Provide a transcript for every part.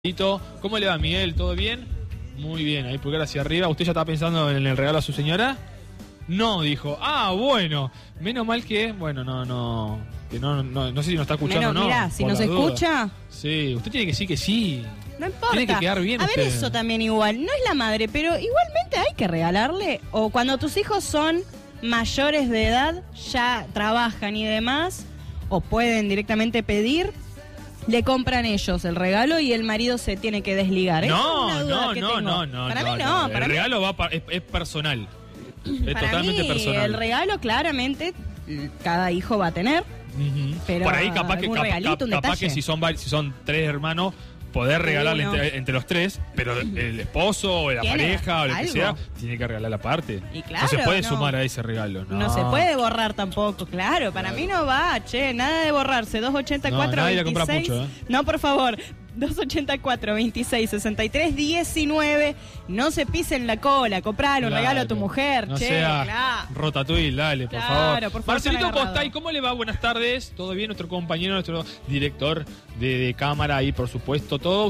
¿Cómo le va, Miguel? ¿Todo bien? Muy bien, ahí pulgar hacia arriba. ¿Usted ya está pensando en el regalo a su señora? No, dijo. Ah, bueno. Menos mal que, bueno, no sé si nos está escuchando o no. Mirá, si nos escucha. Sí, usted tiene que decir que sí. No importa. Tiene que quedar bien a ver, usted. eso también igual. No es la madre, pero igualmente hay que regalarle. O cuando tus hijos son mayores de edad, ya trabajan y demás, o pueden directamente pedir, le compran ellos el regalo y el marido se tiene que desligar. No. Para mí no. El regalo es personal. Es para totalmente mí, personal. el regalo claramente cada hijo va a tener. Pero por ahí capaz que si son tres hermanos, poder regalarle entre los tres, pero el esposo o la pareja o lo que sea, tiene que regalar la parte. Y claro, no se puede sumar a ese regalo. No se puede borrar tampoco, claro. Para mí no va, nada de borrarse. 284 nadie 26. La compra mucho, No, por favor. 284 26 63 19. No se pisen la cola. Comprale un regalo a tu mujer, no sea Ratatouille, dale, por favor. Marcelito Postay, ¿cómo le va? Buenas tardes. ¿Todo bien? Nuestro compañero, nuestro director de cámara ahí, por supuesto, todo.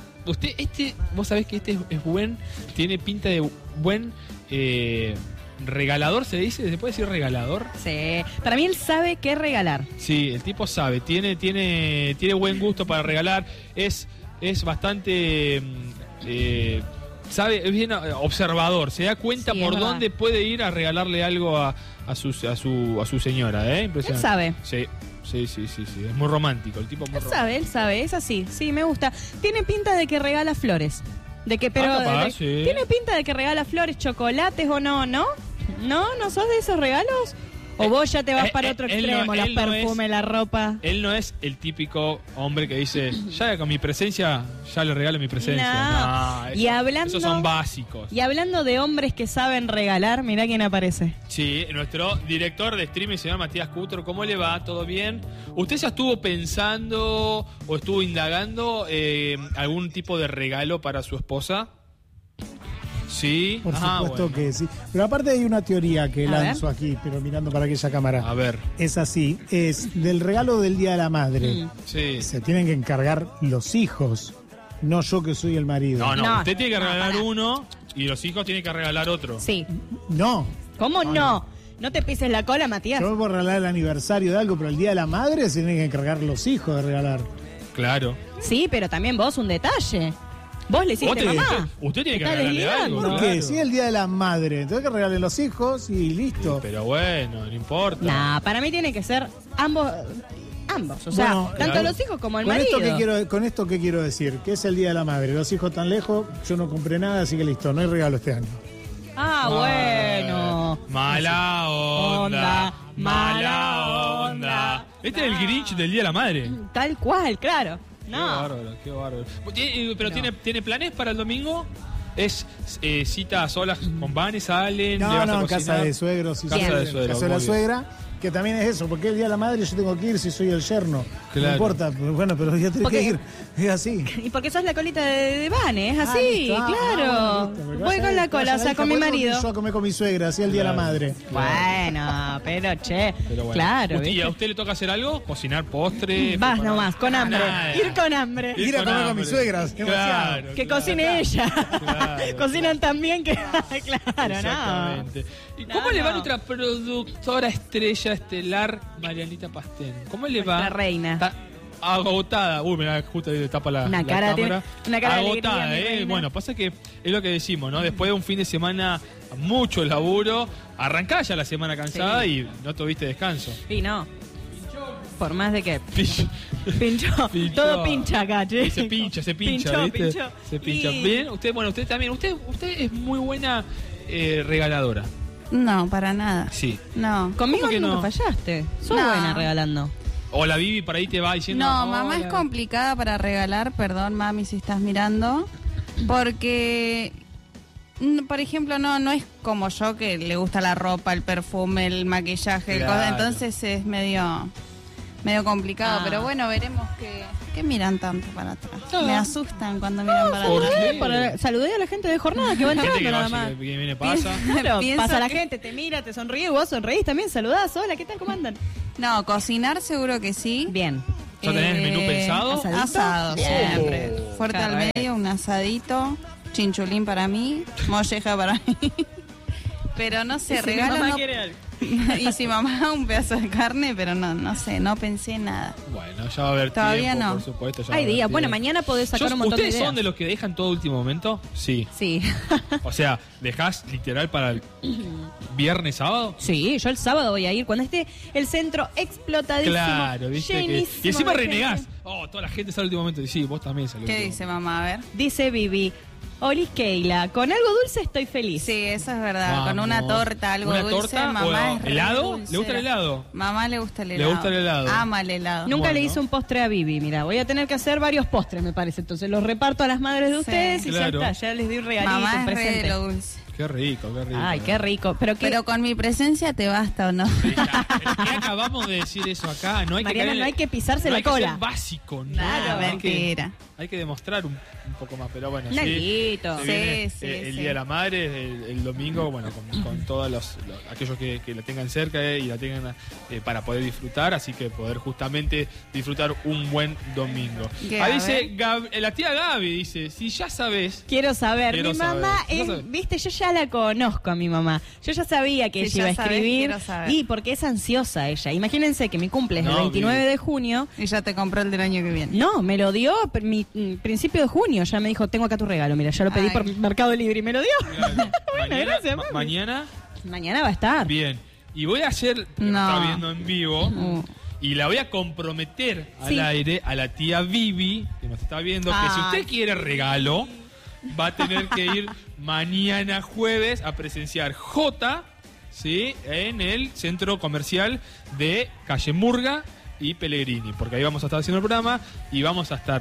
Vos sabés que este es buen, tiene pinta de buen regalador, ¿se dice? ¿Se puede decir regalador? Sí, para mí él sabe qué regalar. Sí, el tipo sabe, tiene buen gusto para regalar, es bastante sabe, es bien observador, se da cuenta por dónde puede ir a regalarle algo a su señora, impresionante. Él sabe. Sí, es muy romántico, el tipo es muy romántico. Él sabe, es así, sí, me gusta. Tiene pinta de que regala flores. Tiene pinta de que regala flores, chocolates o no. ¿No sos de esos regalos? ¿O vos ya te vas para otro extremo, los perfumes, la ropa? Él no es el típico hombre que dice, ya con mi presencia, ya le regalo mi presencia. Esos son básicos. Y hablando de hombres que saben regalar, mirá quién aparece. Sí, nuestro director de streaming, señor Matías Cutro. ¿Cómo le va? ¿Todo bien? ¿Usted ya estuvo pensando o estuvo indagando algún tipo de regalo para su esposa? Sí, por supuesto que sí. Pero aparte hay una teoría que lanzo aquí, pero mirando para aquella cámara. A ver. Es así, es del regalo del Día de la Madre. Sí. Se tienen que encargar los hijos, no yo que soy el marido. No, usted tiene que regalar uno y los hijos tienen que regalar otro. Sí. No. ¿Cómo no? No te pises la cola, Matías. Yo voy a regalar el aniversario de algo, pero el Día de la Madre se tienen que encargar los hijos de regalar. Claro. Sí, pero también vos un detalle. Vos le hiciste mamá. Usted tiene que regalarle algo. ¿Por qué? Si es el Día de la Madre, entonces que regalen los hijos y listo. Sí, pero bueno, no importa. Nah, para mí tiene que ser ambos. O sea, tanto los hijos como el marido. ¿Con esto qué quiero decir? Que es el Día de la Madre. Los hijos tan lejos, yo no compré nada, así que listo, no hay regalo este año. Bueno. Mala onda. Este es el Grinch del Día de la Madre. Tal cual, claro. No. Qué bárbaro. Pero ¿tiene planes para el domingo? ¿Es cita a solas con Vanes, salen? No, casa de suegros. Casa de suegros. Casa de la suegra, que también es eso, porque el Día de la Madre yo tengo que ir si soy el yerno. Claro. No importa, bueno, pero ya tengo que ir. Es así. Y porque sos la colita de Vane, es así, claro. Voy con la cola, o sea, con mi marido. Yo a comer con mi suegra, así el Día de la Madre. Bueno, pero claro. ¿Y a usted le toca hacer algo? ¿Cocinar postre? Vas nomás, con hambre. Ir con hambre. Ir a comer con mis suegras. Claro, que cocine ella. Claro. Cocinan tan bien que... Claro, exactamente. ¿Y cómo le va a nuestra productora estrella estelar, Marianita Pastén? ¿Cómo le va? La reina. Está agotada. Mirá, justo le tapa la cámara. Una cara agotada, de alegría, Bueno, pasa que es lo que decimos, ¿no? Después de un fin de semana, mucho laburo, arrancás ya la semana cansada y no tuviste descanso. Sí, no. Por más de que... Pinchó. Todo pincha acá, che. Se pincha, ¿viste? Se pincha. Bien, usted también. Usted es muy buena regaladora. No, para nada. Sí. No. Conmigo nunca fallaste. Sos buena regalando. O la Vivi por ahí te va diciendo... No, mamá es complicada para regalar. Perdón, mami, si estás mirando. Porque... Por ejemplo, no es como yo que le gusta la ropa, el perfume, el maquillaje, claro. Entonces es medio complicado, pero bueno, veremos qué miran tanto para atrás. Me asustan cuando miran para atrás. Saludé a la gente de jornada que va entrando nada más. Que viene, pasa. Claro, pasa la gente, te mira, te sonríe, vos sonreís también, saludás. Hola, ¿qué tal? ¿Cómo andan? No, cocinar seguro que sí. Bien. ¿Ya tenés el menú pensado? Asado, siempre. fuerte al medio, un asadito, chinchulín para mí, molleja para mí. Pero no sé, regalo no... Y si mamá un pedazo de carne, pero no sé, no pensé en nada. Bueno, ya va a haber todavía tiempo, no. por supuesto. Hay días. Bueno, mañana podés sacar un montón de ideas. ¿Ustedes son de los que dejan todo último momento? Sí. Sí. O sea, ¿dejás literal para el viernes, sábado? Sí, yo el sábado voy a ir cuando esté el centro explotadísimo. Claro, viste. Llenísimo Y encima de renegás. gente. Toda la gente sale al último momento. Y sí, vos también salís. ¿Qué dice mamá? A ver. Dice Vivi. Olis Keila, con algo dulce estoy feliz. Sí, eso es verdad. Vamos. Con una torta, algo ¿Una dulce, torta mamá es helado? dulcera. ¿Le gusta el helado? Mamá le gusta el helado. Le gusta el helado. Ama el helado. Nunca Bueno. le hice un postre a Vivi, mira, voy a tener que hacer varios postres, me parece. Entonces los reparto a las madres de ustedes y claro. ya está, ya les di un regalito, Mamá un es re presente. de lo dulce. Qué rico, qué rico. Ay, qué rico. Pero con mi presencia te basta, ¿o no? Sí, ya, pero ¿qué acabamos de decir eso acá? No hay Mariana, que no hay que pisarse la hay que cola. ser básico, ¿no? Claro, hay que, mentira. hay que demostrar un poco más, pero bueno, sí. Naguito. Se viene, Sí, el sí. Día de la Madre, el domingo, bueno, con todos aquellos que la tengan cerca y la tengan para poder disfrutar, así que poder justamente disfrutar un buen domingo. Ahí dice, la tía Gaby dice, si ya sabes... Quiero saber. Quiero Mi mamá, saber. viste, yo ya la conozco a mi mamá. Yo ya sabía que Si ella iba a ya sabés, escribir. quiero saber. Y porque es ansiosa ella. Imagínense que mi cumple es el No, 29 Vivi. de junio. Y ya te compró el del año que viene. No, me lo dio principio de junio. Ya me dijo, tengo acá tu regalo. Mira, ya lo pedí Ay. por Mercado Libre y me lo dio. mañana, gracias, mami. mañana, Mañana va a estar. bien. Y voy a hacer, No. está viendo en vivo, y la voy a comprometer Sí. al aire a la tía Vivi, que nos está viendo, que si Ay. usted quiere regalo, va a tener que ir mañana jueves a presenciar J, ¿sí? En el centro comercial de Calle Murga y Pellegrini, porque ahí vamos a estar haciendo el programa y van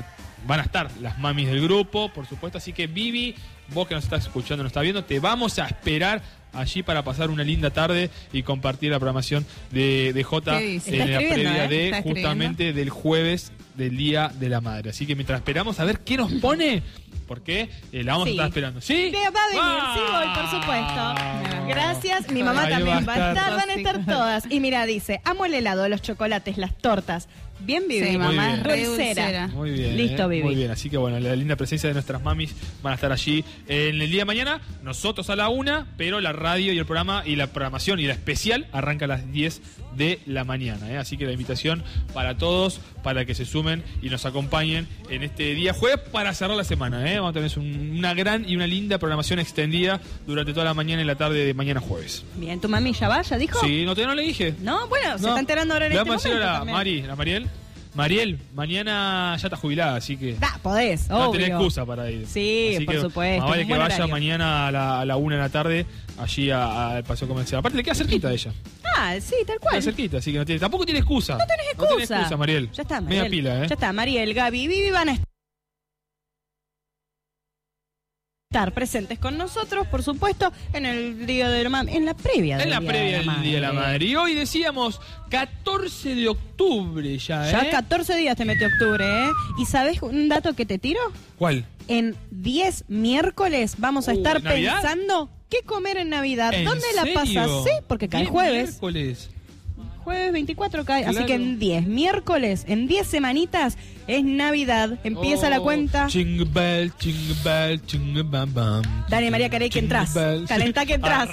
a estar las mamis del grupo, por supuesto, así que Vivi, vos que nos estás escuchando, nos estás viendo, te vamos a esperar allí para pasar una linda tarde y compartir la programación de J ¿Qué dice? en la Está escribiendo, previa de ¿Está justamente del jueves del Día de la Madre. Así que mientras esperamos a ver qué nos pone, porque la vamos a Sí. estar esperando. ¿Sí? Va a venir, sí voy, por supuesto. Gracias, mi mamá Ahí también va a estar, van a Sí. estar todas. Y mira, dice, amo el helado, los chocolates, las tortas. Bien, Vivi. Sí, mamá bien. es re Dulcera. dulcera. Muy bien. Listo, Vivi. Muy bien, así que bueno, la linda presencia de nuestras mamis van a estar allí en el día de mañana. Nosotros a la 1, pero la radio y el programa y la programación y la especial arranca a las 10 de la mañana. Así que la invitación para todos, para que se sumen y nos acompañen en este día jueves para cerrar la semana. Vamos a tener una gran y una linda programación extendida durante toda la mañana y la tarde de mañana jueves. Bien, ¿tu mami ya va? ¿Ya dijo? Sí, no le dije. No, bueno, se No. está enterando ahora en Le este vamos a momento decir a la también. Mariel, mañana ya está jubilada, así que Podés, no obvio. tenés excusa para ir. Sí, Así por que supuesto, Más vale un que buen vaya horario. mañana a la 1 de la tarde allí al paseo comercial. Aparte le queda cerquita a ella. Sí, tal cual. Queda cerquita, así que tampoco tiene excusa. No tenés excusa. No tenés excusa, Mariel. Ya está, Media Mariel. pila, Ya está, Mariel, Gaby, Vivi van a estar presentes con nosotros, por supuesto, en el Día de la Madre, en la previa del En la Día previa de la del Día de la Madre. Madre. Y hoy decíamos 14 de octubre ya, Ya 14 días te metió octubre, ¿eh? ¿Y sabes un dato que te tiro? ¿Cuál? En 10 miércoles vamos a estar ¿Navidad? pensando qué comer en Navidad. ¿En ¿Dónde la serio? pasas? Sí, porque cae 10 jueves. miércoles. Jueves 24 cae. Así Claro. que en 10 miércoles, en 10 semanitas, es Navidad. Empieza la cuenta. Jingle bell, bam, bam. Dale, María Carey, que Jingle entras. bell. Calentá que entras.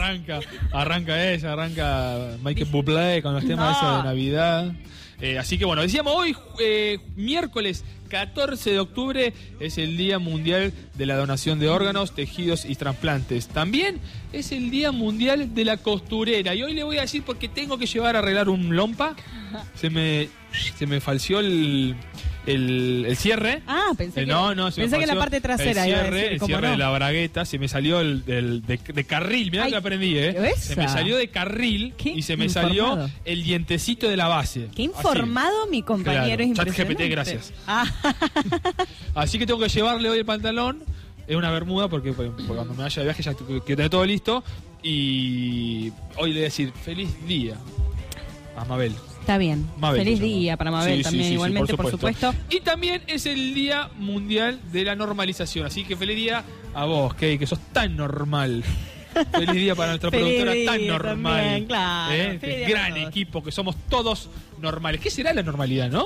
Arranca Michael Bublé con los temas esos de Navidad. Así que bueno, decíamos hoy, miércoles 14 de octubre, es el Día Mundial de la Donación de Órganos, Tejidos y Trasplantes. También es el Día Mundial de la Costurera. Y hoy le voy a decir porque tengo que llevar a arreglar un lompa. Se me falseó el cierre. Pensé que, se me pensé que la falseó parte trasera el iba a cierre, decir, el ¿cómo cierre no? de la bragueta, se me salió de carril, mirá Ay, que aprendí, esa. se me salió de carril Qué y se me informado. salió el dientecito de la base. Qué informado mi compañero, Claro, es ChatGPT, impresionante. gracias. Ah. Así que tengo que llevarle hoy el pantalón, es una bermuda porque cuando me vaya de viaje ya quiero tener todo listo y hoy le voy a decir feliz día a Mabel. Está bien. Mabel Feliz se llama. día para Mabel Sí, también, sí, igualmente, por supuesto. Y también es el Día Mundial de la Normalización. Así que feliz día a vos, Kay, que sos tan normal. Feliz día para nuestra Feliz productora día tan normal. también, claro. Feliz día Gran para todos. equipo, que somos todos normales. ¿Qué será la normalidad, no?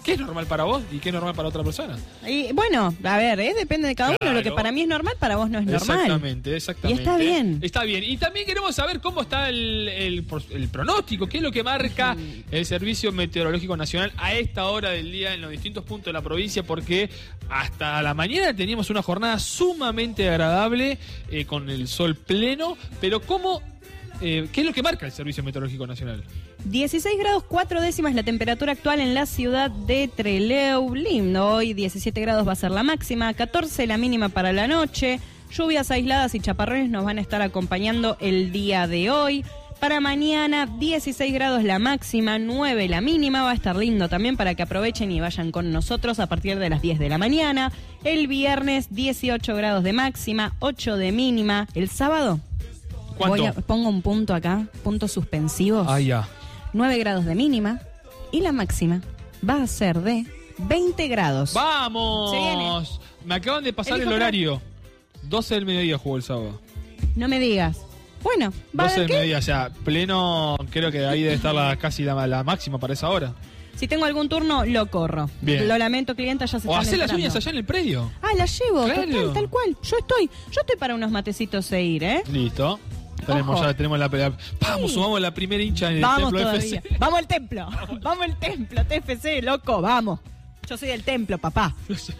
¿Qué es normal para vos y qué es normal para otra persona? Y bueno, a ver, depende de cada uno. Lo que para mí es normal, para vos no es normal. Exactamente. Y está bien. Está bien. Y también queremos saber cómo está el pronóstico, qué es lo que marca el Servicio Meteorológico Nacional a esta hora del día en los distintos puntos de la provincia, porque hasta la mañana teníamos una jornada sumamente agradable con el sol pleno, pero ¿qué es lo que marca el Servicio Meteorológico Nacional? 16 grados 4 décimas la temperatura actual en la ciudad de Trelew. Lindo, hoy 17 grados va a ser la máxima, 14 la mínima para la noche. Lluvias aisladas y chaparrones nos van a estar acompañando el día de hoy. Para mañana 16 grados la máxima, 9 la mínima. Va a estar lindo también para que aprovechen y vayan con nosotros a partir de las 10 de la mañana. El viernes 18 grados de máxima, 8 de mínima. El sábado... ¿Cuánto? Pongo un punto acá, puntos suspensivos. Ah, ya. 9 grados de mínima y la máxima va a ser de 20 grados. ¡Vamos! Se viene. Me acaban de pasar el horario. 12 del mediodía jugó el sábado. No me digas. Bueno, va 12 a ver del mediodía, o sea, pleno, creo que ahí debe estar casi la máxima para esa hora. Si tengo algún turno, lo corro. Bien. Lo lamento, clienta, ya se O están hacer las entrando. uñas allá en el predio. Ah, las llevo, Claro. tal cual. Yo estoy para unos matecitos e ir, ¿eh? Listo. Ojo. Ya tenemos vamos, sumamos la primera hincha en el Vamos templo todavía. FC. Vamos al templo. Vamos al templo, TFC, loco, vamos. Yo soy del templo, papá.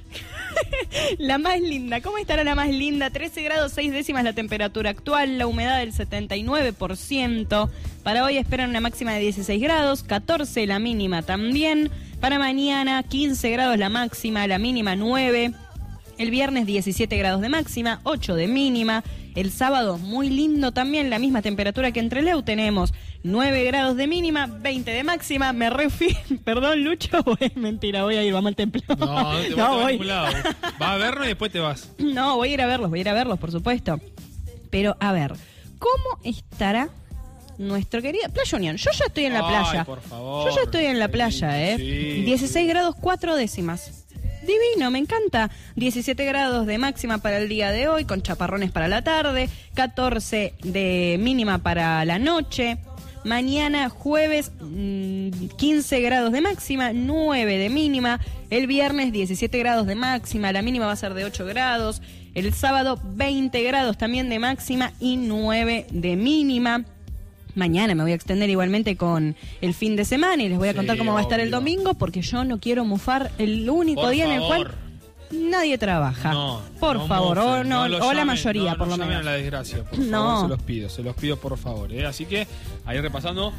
La más linda, ¿cómo estará la más linda? 13 grados 6 décimas la temperatura actual, la humedad del 79%. Para hoy esperan una máxima de 16 grados, 14 la mínima también. Para mañana 15 grados la máxima, la mínima 9. El viernes 17 grados de máxima, 8 de mínima. El sábado muy lindo también, la misma temperatura que en Trelew tenemos. 9 grados de mínima, 20 de máxima. Me refiero, perdón, Lucho, mentira, voy a ir, vamos al templo. No te voy a ningún lado. Vas a vernos y después te vas. No, voy a ir a verlos, por supuesto. Pero, a ver, ¿cómo estará nuestro querido Playa Unión? Yo ya estoy en la playa. Por favor. Yo ya estoy en la playa, ¿eh? Sí, 16 grados 4 décimas. Divino, me encanta. 17 grados de máxima para el día de hoy, con chaparrones para la tarde. 14 de mínima para la noche. Mañana, jueves, 15 grados de máxima, 9 de mínima. El viernes, 17 grados de máxima, la mínima va a ser de 8 grados. El sábado, 20 grados también de máxima y 9 de mínima. Mañana me voy a extender igualmente con el fin de semana y les voy a contar cómo va a estar el domingo, porque yo no quiero mufar el único día en el cual nadie trabaja. No, por favor, mufen, o lo la llamen, mayoría, por lo llamen menos. a la desgracia, por favor, se los pido por favor. Así que ahí repasando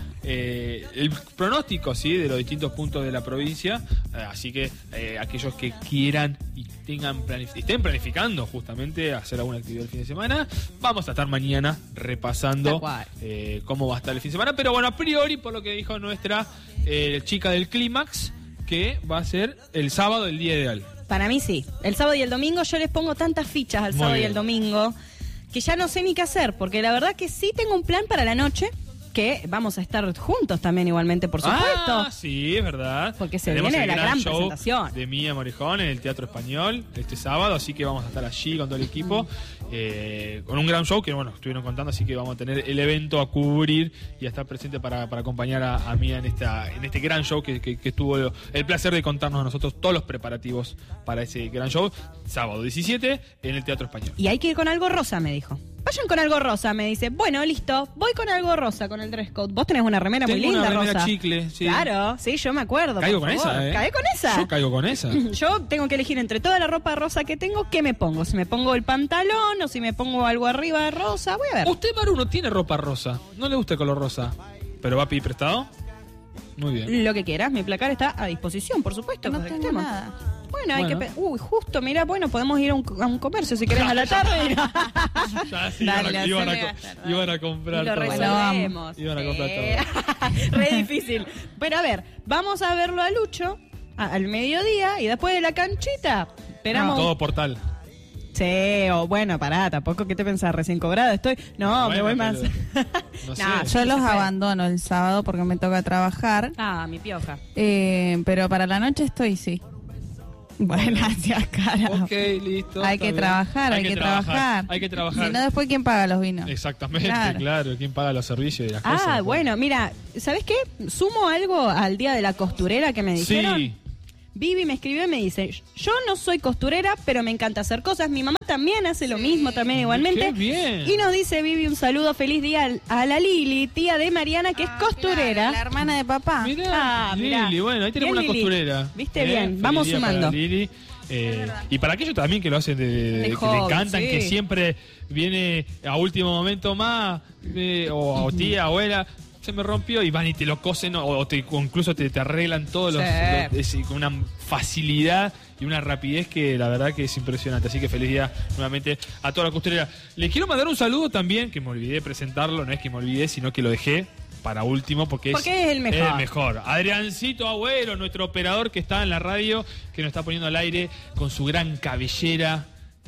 el pronóstico, sí, de los distintos puntos de la provincia. Así que aquellos que quieran y estén planificando justamente hacer alguna actividad el fin de semana, vamos a estar mañana repasando cómo va a estar el fin de semana. Pero bueno, a priori, por lo que dijo nuestra chica del Clímax, que va a ser el sábado el día ideal. Para mí sí. El sábado y el domingo yo les pongo tantas fichas al sábado y el domingo que ya no sé ni qué hacer, porque la verdad que sí tengo un plan para la noche, que vamos a estar juntos también igualmente, por supuesto. Ah, sí, es verdad. Porque se Tenemos viene el la gran show presentación de Mía Morejón en el Teatro Español este sábado, así que vamos a estar allí con todo el equipo, con un gran show que, bueno, estuvieron contando, así que vamos a tener el evento a cubrir y a estar presente para acompañar a Mía en este gran show que tuvo el placer de contarnos a nosotros todos los preparativos para ese gran show, sábado 17 en el Teatro Español. Y hay que ir con algo rosa, me dijo. Vayan con algo rosa, me dice. Bueno, listo, voy con algo rosa, con el dress code. Vos tenés una remera muy linda, una remera rosa. Chicle, sí. Claro, sí, yo me acuerdo. Caigo con esa, ¿eh? ¿Caí con esa? Yo caigo con esa. Yo tengo que elegir entre toda la ropa rosa que tengo, ¿qué me pongo? Si me pongo el pantalón o si me pongo algo arriba de rosa, voy a ver. Usted, Maru, no tiene ropa rosa. No le gusta el color rosa. ¿Pero va a pedir prestado? Muy bien. Lo que quieras, mi placar está a disposición, por supuesto. No para que tengo estemos. nada. Bueno, hay que... Uy, justo, mira, bueno, podemos ir a un comercio si querés a la tarde. Ya, sí, Dale, iban a comprar Y lo todo. resolvemos. Iban a comprar todo. Re difícil. Pero a ver, vamos a verlo a Lucho al mediodía y después de la canchita esperamos... Todo portal. Sí, o bueno, pará, tampoco, ¿qué te pensás? Recién cobrada estoy. No, Bueno, me voy más. No sé. Yo los abandono el sábado porque me toca trabajar. Ah, mi pioja. Pero para la noche estoy, sí. Bueno, hacia cara. Ok, listo. Hay está que bien. trabajar, hay que trabajar. Hay que trabajar. Si no, después, ¿quién paga los vinos? Exactamente, Claro. claro. ¿Quién paga los servicios y las cosas? Bueno, mira, ¿sabés qué? Sumo algo al día de la costurera que me dijeron. Sí. Vivi me escribió y me dice, yo no soy costurera, pero me encanta hacer cosas. Mi mamá también hace lo mismo, también igualmente. ¡Qué bien! Y nos dice Vivi un saludo, feliz día a la Lili, tía de Mariana, que es costurera. Claro, la hermana de papá. Mirá, Lili, bueno, ahí tenemos bien, una Lili. costurera. Viste bien, vamos Feliz día sumando. para Lili. Y para aquellos también que lo hacen, que hobby, le encantan, sí. que siempre viene a último momento más, o tía, abuela, se me rompió y van y te lo cosen o incluso te arreglan todos con una facilidad y una rapidez que la verdad que es impresionante. Así que feliz día nuevamente a toda la costurera. Le quiero mandar un saludo también, que me olvidé de presentarlo, no es que me olvidé, sino que lo dejé para último porque es el mejor. el mejor. Adriancito Agüero, nuestro operador que está en la radio, que nos está poniendo al aire con su gran cabellera.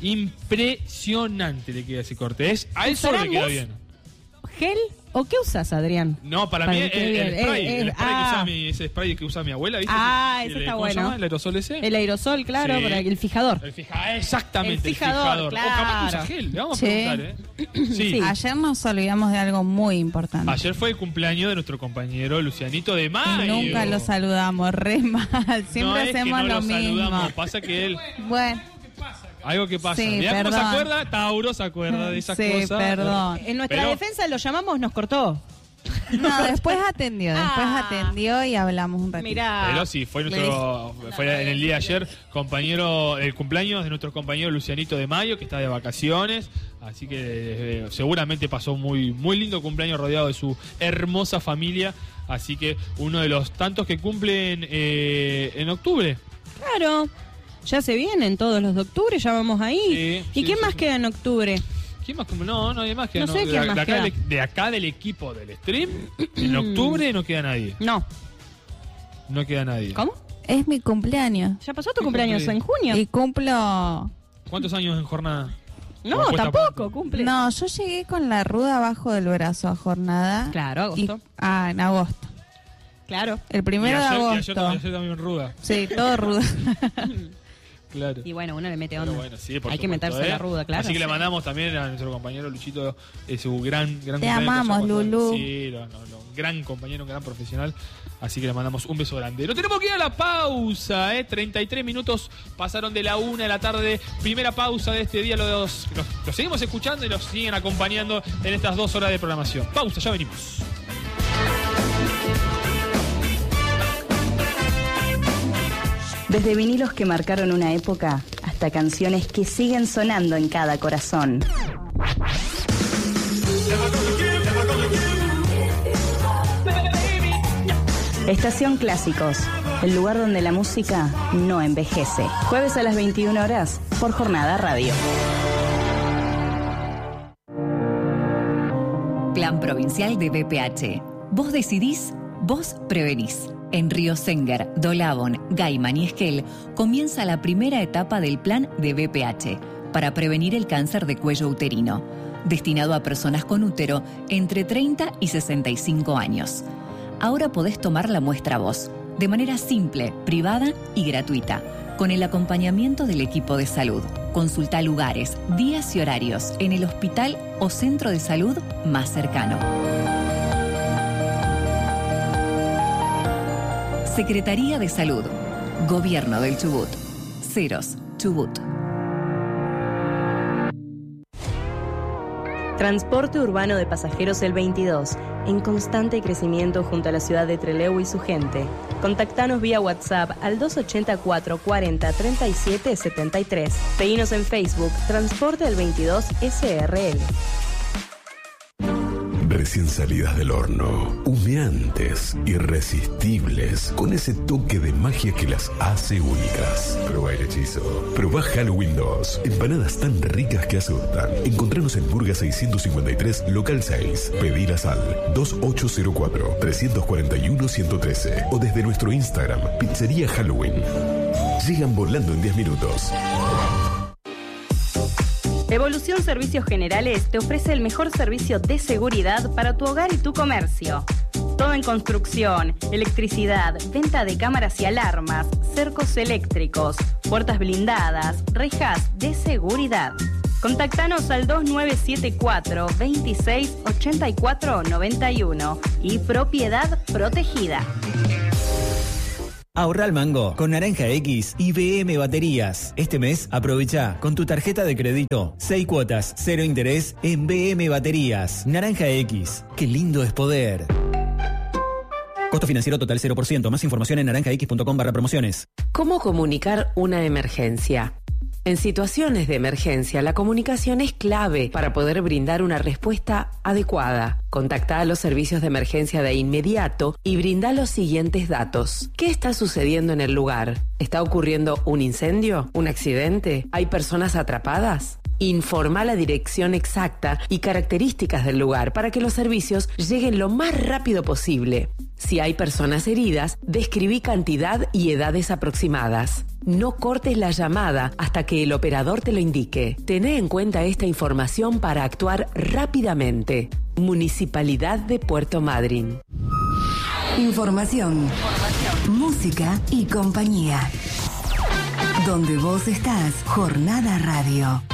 Impresionante le queda ese corte. A él solo le queda bien. ¿Gel o qué usas, Adrián? No, para mí el spray. El spray ese spray que usa mi abuela, ¿viste? Ese está bueno. ¿Cómo se llama? ¿El aerosol ese? El aerosol, claro, Sí. para el fijador. Exactamente, El fijador, O capaz que usa claro. gel, le vamos a Sí. preguntar, Sí. Sí. Ayer nos olvidamos de algo muy importante. Ayer fue el cumpleaños de nuestro compañero Lucianito de Mayo. Y nunca lo saludamos, re mal. Siempre no es hacemos que no lo mismo. saludamos, pasa que él... Bueno, Algo que pasa. Sí, Mirá cómo se perdón. acuerda, Tauro se acuerda de esas sí, cosas. perdón. En nuestra Pero- defensa lo llamamos, nos cortó. No, después atendió y hablamos un ratito. Mirá. Pero sí, fue en el día de ayer, el cumpleaños de nuestro compañero Lucianito de Mayo, que está de vacaciones. Así que seguramente pasó muy, muy lindo cumpleaños rodeado de su hermosa familia. Así que uno de los tantos que cumplen en octubre. Claro. Ya se vienen todos los de octubre, ya vamos ahí. Sí, ¿Y sí, quién sí, más sí. queda en octubre? ¿Quién más? No hay más que No sé quién más de acá, queda. de acá del equipo del stream, en octubre no queda nadie. No. No queda nadie. ¿Cómo? Es mi cumpleaños. ¿Ya pasó tu cumpleaños en junio? Y cumplo... ¿Cuántos años en jornada? No, ¿Cómo cuesta tampoco, cuánto? cumple. No, yo llegué con la ruda abajo del brazo a jornada. Claro, agosto. En agosto. Claro. El primero de Y agosto. ayer también ruda. Sí, todo ruda. Claro. Y bueno, uno le mete Pero onda. bueno, sí, por Hay que supuesto, meterse la ruda, claro. Así que le Sí. mandamos también a nuestro compañero Luchito su gran Te cumpleaños. amamos, Lulú. Sí, un gran compañero, un gran profesional. Así que le mandamos un beso grande. No tenemos que ir a la pausa, 33 minutos pasaron de la 1 de la tarde. Primera pausa de este día. Los seguimos escuchando y los siguen acompañando en estas 2 horas de programación. Pausa, ya venimos. Desde vinilos que marcaron una época hasta canciones que siguen sonando en cada corazón. Estación Clásicos, el lugar donde la música no envejece. Jueves a las 21 horas por Jornada Radio. Plan Provincial de BPH. Vos decidís, vos prevenís. En Río Senguer, Dolabón, Gaiman y Esquel comienza la primera etapa del plan de BPH para prevenir el cáncer de cuello uterino, destinado a personas con útero entre 30 y 65 años. Ahora podés tomar la muestra vos, de manera simple, privada y gratuita, con el acompañamiento del equipo de salud. Consulta lugares, días y horarios en el hospital o centro de salud más cercano. Secretaría de Salud. Gobierno del Chubut. Ceros, Chubut. Transporte urbano de pasajeros el 22, en constante crecimiento junto a la ciudad de Trelew y su gente. Contactanos vía WhatsApp al 284 40 37 73. Seguinos en Facebook, Transporte del 22 SRL. Recién salidas del horno, humeantes, irresistibles, con ese toque de magia que las hace únicas. Probá el hechizo. Probá Halloween 2. Empanadas tan ricas que asustan. Encontranos en Burga 653, local 6. Pedilas al 2804-341-113 o desde nuestro Instagram, Pizzería Halloween. Llegan volando en 10 minutos. Evolución Servicios Generales te ofrece el mejor servicio de seguridad para tu hogar y tu comercio. Todo en construcción, electricidad, venta de cámaras y alarmas, cercos eléctricos, puertas blindadas, rejas de seguridad. Contactanos al 2974 26 84 91 y Propiedad Protegida. Ahorra al mango con Naranja X y BM Baterías. Este mes aprovecha con tu tarjeta de crédito 6 cuotas, 0 interés en BM Baterías. Naranja X, qué lindo es poder. Costo financiero total 0%. Más información en naranjax.com/promociones. ¿Cómo comunicar una emergencia? En situaciones de emergencia, la comunicación es clave para poder brindar una respuesta adecuada. Contacta a los servicios de emergencia de inmediato y brinda los siguientes datos. ¿Qué está sucediendo en el lugar? ¿Está ocurriendo un incendio? ¿Un accidente? ¿Hay personas atrapadas? Informa la dirección exacta y características del lugar para que los servicios lleguen lo más rápido posible. Si hay personas heridas, describí cantidad y edades aproximadas. No cortes la llamada hasta que el operador te lo indique. Tené en cuenta esta información para actuar rápidamente. Municipalidad de Puerto Madryn. Información, música y compañía. Donde vos estás, Jornada Radio.